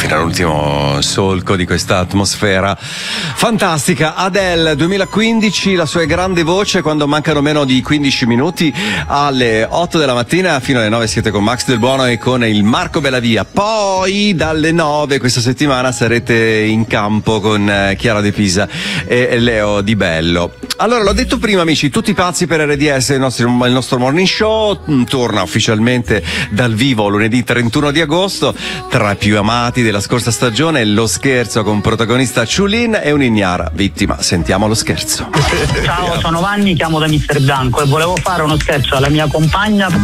fino all'ultimo solco di questa atmosfera fantastica. Adele 2015, la sua grande voce quando mancano meno di 15 minuti alle 8 della mattina fino alle 9 siete con Max Del Buono e con il Marco Bellavia. Poi dalle 9 questa settimana sarete in campo con Chiara De Pisa e Leo Di Bello. Allora, l'ho detto prima, amici, tutti pazzi per RDS, il nostro morning show torna ufficialmente dal vivo lunedì 31 di agosto. Tra i più amati della scorsa stagione, lo scherzo con protagonista Ciulin e un'ignara vittima. Sentiamo lo scherzo. Ciao, sono Vanni, chiamo da Mister Bianco e volevo fare uno scherzo alla mia compagna